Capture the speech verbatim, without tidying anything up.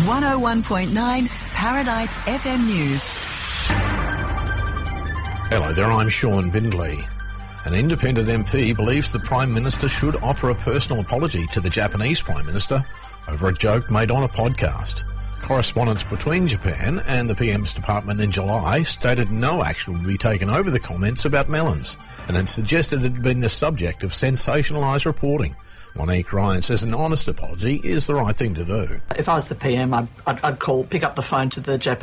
one oh one point nine Paradise F M News. Hello there, I'm Sean Bindley. An independent M P believes the Prime Minister should offer a personal apology to the Japanese Prime Minister over a joke made on a podcast. Correspondence between Japan and the P M's department in July stated no action would be taken over the comments about melons, and had suggested it had been the subject of sensationalised reporting. Monique Ryan says an honest apology is the right thing to do. If I was the P M, I'd, I'd, I'd call, pick up the phone to the Japanese